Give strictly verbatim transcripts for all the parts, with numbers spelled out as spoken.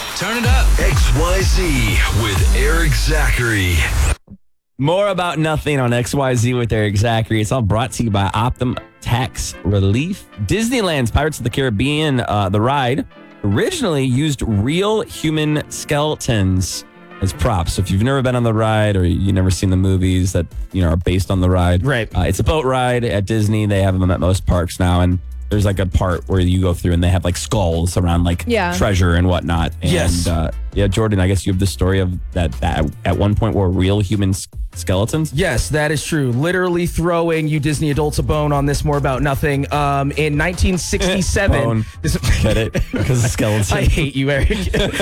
Turn it up. X Y Z with Eric Zachary. More about nothing on X Y Z with Eric Zachary. It's all brought to you by Optum Tax Relief. Disneyland's Pirates of the Caribbean, uh, the ride, originally used real human skeletons as props. So if you've never been on the ride or you've never seen the movies that you know are based on the ride, right? Uh, it's a boat ride at Disney. They have them at most parks now, and there's like a part where you go through and they have like skulls around like yeah. treasure and whatnot. And, yes. Uh, yeah, Jordan, I guess you have the story of that, that at one point were real human s- skeletons. Yes, that is true. Literally throwing you Disney adults a bone on this More About Nothing. Um, in nineteen sixty-seven. Bone. This, Get it? Because of skeleton. I hate you, Eric.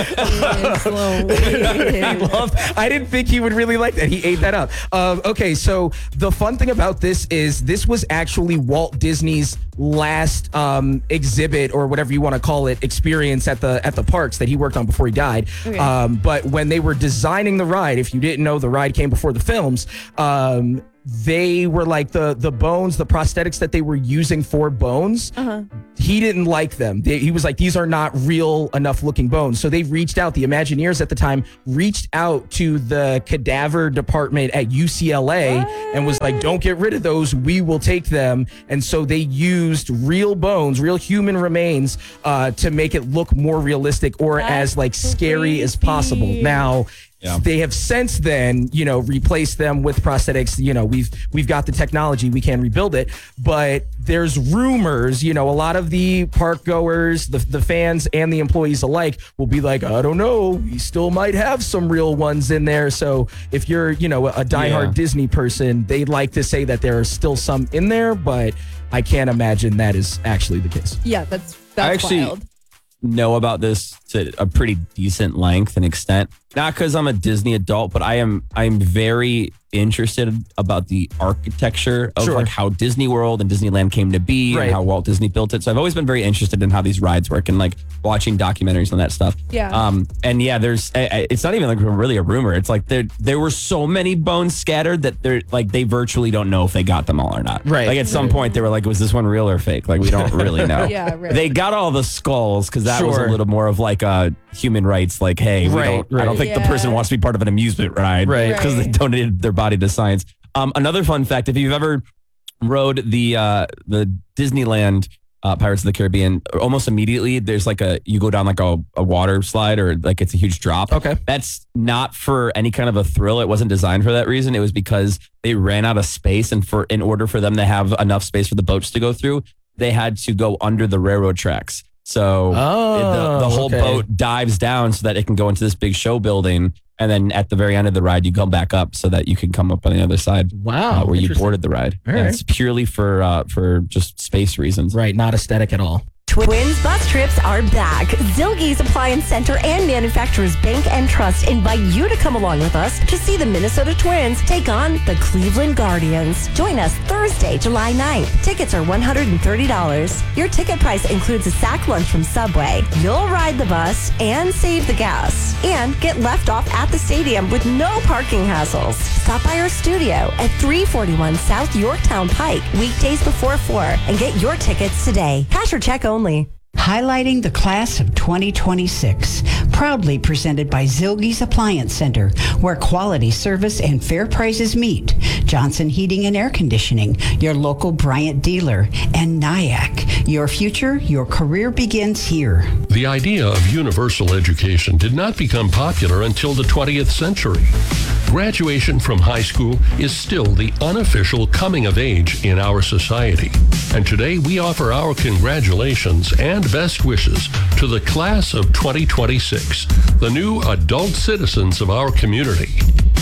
I, loved, I didn't think he would really like that. He ate that up. Um, okay, so the fun thing about this is this was actually Walt Disney's last um, exhibit or whatever you want to call it, experience at the at the parks that he worked on before he died. Okay. Um, but when they were designing the ride, if you didn't know, the ride came before the films. Um, they were like the the bones, the prosthetics that they were using for bones. Uh-huh. He didn't like them. They, he was like, these are not real enough looking bones. So they reached out. The Imagineers at the time reached out to the cadaver department at U C L A what? and was like, don't get rid of those. We will take them. And so they used real bones, real human remains uh, to make it look more realistic or That's as like scary crazy. as possible. Now, yeah. They have since then, you know, replaced them with prosthetics. You know, we've we've got the technology, we can rebuild it. But there's rumors, you know, a lot of the park goers, the, the fans and the employees alike will be like, I don't know, we still might have some real ones in there. So if you're, you know, a diehard yeah. Disney person, they'd like to say that there are still some in there, but I can't imagine that is actually the case. Yeah, that's that's I actually wild. know about this to a pretty decent length and extent. Not because I'm a Disney adult, but I am I'm very interested about the architecture of sure. like how Disney World and Disneyland came to be right. and how Walt Disney built it. So I've always been very interested in how these rides work and like watching documentaries on that stuff. Yeah. Um. And yeah, there's it's not even like really a rumor. It's like there there were so many bones scattered that they're like they virtually don't know if they got them all or not. Right. Like at some right. point they were like, was this one real or fake? Like we don't really know. yeah. Right. They got all the skulls because that sure. was a little more of like a human rights. Like, hey, we right, don't. right. I don't think yeah. the person wants to be part of an amusement ride, right? Because right. they donated their body to science. Um, another fun fact: if you've ever rode the uh, the Disneyland uh, Pirates of the Caribbean, almost immediately there's like a you go down like a, a water slide or like it's a huge drop. Okay, that's not for any kind of a thrill. It wasn't designed for that reason. It was because they ran out of space, and for in order for them to have enough space for the boats to go through, they had to go under the railroad tracks. So oh, it, the, the whole okay. boat dives down so that it can go into this big show building. And then at the very end of the ride, you come back up so that you can come up on the other side. Wow. Uh, where you boarded the ride. All And right. it's purely for uh, for just space reasons. Right. Not aesthetic at all. Twins bus trips are back. Zilgie's Appliance Center and Manufacturers Bank and Trust invite you to come along with us to see the Minnesota Twins take on the Cleveland Guardians. Join us Thursday, July ninth. Tickets are one hundred thirty dollars. Your ticket price includes a sack lunch from Subway. You'll ride the bus and save the gas and get left off at the stadium with no parking hassles. Stop by our studio at three forty-one South Yorktown Pike, weekdays before four, and get your tickets today. Cash or check only. Highlighting the class of twenty twenty-six. Proudly presented by Zilgie's Appliance Center, where quality service and fair prices meet. Johnson Heating and Air Conditioning, your local Bryant dealer. And NIAC, your future, your career begins here. The idea of universal education did not become popular until the twentieth century. Graduation from high school is still the unofficial coming of age in our society. And today we offer our congratulations and best wishes to the class of twenty twenty-six, the new adult citizens of our community.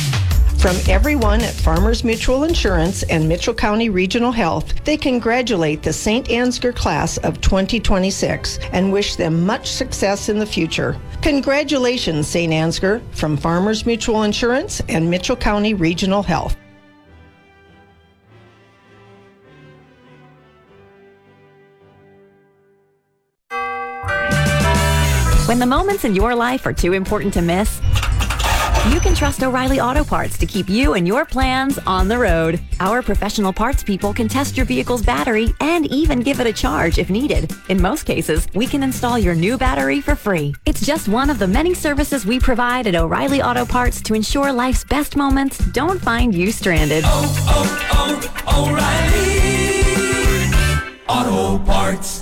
From everyone at Farmers Mutual Insurance and Mitchell County Regional Health, they congratulate the Saint Ansgar class of twenty twenty-six and wish them much success in the future. Congratulations, Saint Ansgar, from Farmers Mutual Insurance and Mitchell County Regional Health. When the moments in your life are too important to miss, You can trust O'Reilly Auto Parts to keep you and your plans on the road. Our professional parts people can test your vehicle's battery and even give it a charge if needed. In most cases, we can install your new battery for free. It's just one of the many services we provide at O'Reilly Auto Parts to ensure life's best moments don't find you stranded. Oh, oh, oh, O'Reilly Auto Parts.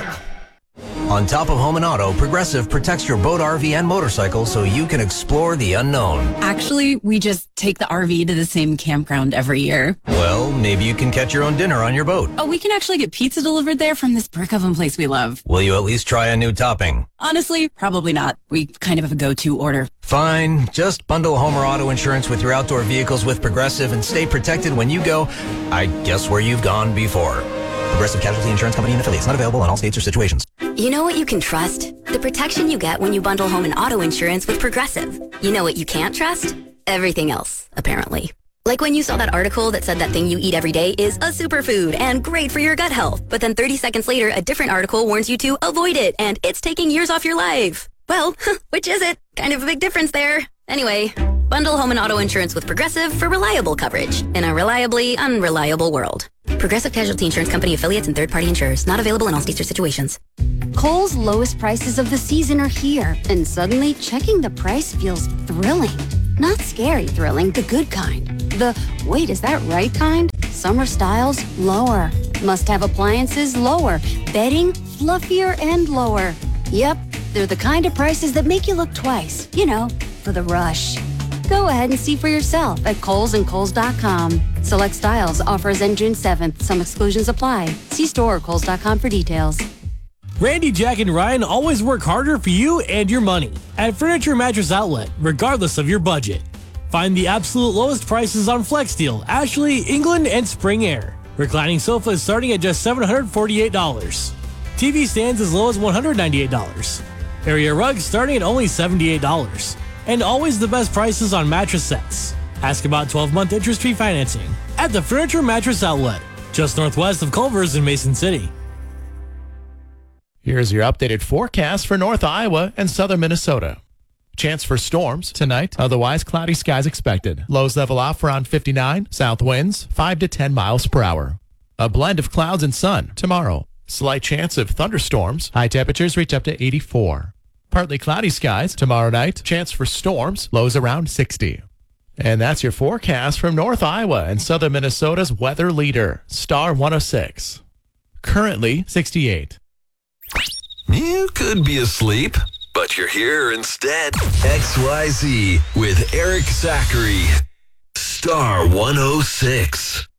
On top of home and auto, Progressive protects your boat, R V, and motorcycle so you can explore the unknown. Actually, we just take the R V to the same campground every year. Well, maybe you can catch your own dinner on your boat. Oh, we can actually get pizza delivered there from this brick oven place we love. Will you at least try a new topping? Honestly, probably not. We kind of have a go-to order. Fine. Just bundle home or auto insurance with your outdoor vehicles with Progressive and stay protected when you go, I guess, where you've gone before. Progressive Casualty Insurance Company and affiliates. Not available in all states or situations. You know what you can trust? The protection you get when you bundle home and auto insurance with Progressive. You know what you can't trust? Everything else, apparently. Like when you saw that article that said that thing you eat every day is a superfood and great for your gut health. But then thirty seconds later, a different article warns you to avoid it and it's taking years off your life. Well, which is it? Kind of a big difference there. Anyway, bundle home and auto insurance with Progressive for reliable coverage in a reliably unreliable world. Progressive Casualty Insurance Company affiliates and third-party insurers. Not available in all states or situations. Kohl's lowest prices of the season are here, and suddenly checking the price feels thrilling. Not scary thrilling, the good kind. The, wait, is that right kind? Summer styles, lower. Must-have appliances, lower. Bedding, fluffier and lower. Yep, they're the kind of prices that make you look twice. You know, for the rush. Go ahead and see for yourself at Kohl's and Kohl's dot com. Select styles, offers end June seventh. Some exclusions apply. See store or Kohl's dot com for details. Randy, Jack, and Ryan always work harder for you and your money at Furniture Mattress Outlet, regardless of your budget. Find the absolute lowest prices on FlexSteel, Ashley, England, and Spring Air. Reclining sofas starting at just seven hundred forty-eight dollars. T V stands as low as one hundred ninety-eight dollars. Area rugs starting at only seventy-eight dollars. And always the best prices on mattress sets. Ask about twelve-month interest-free financing at the Furniture Mattress Outlet, just northwest of Culver's in Mason City. Here's your updated forecast for North Iowa and southern Minnesota. Chance for storms tonight, otherwise cloudy skies expected. Lows level off around fifty-nine, south winds five to ten miles per hour. A blend of clouds and sun tomorrow. Slight chance of thunderstorms, high temperatures reach up to eighty-four. Partly cloudy skies tomorrow night, chance for storms, lows around sixty. And that's your forecast from North Iowa and southern Minnesota's weather leader, Star one oh six. Currently sixty-eight. You could be asleep, but you're here instead. X Y Z with Eric Zachary. Star one oh six.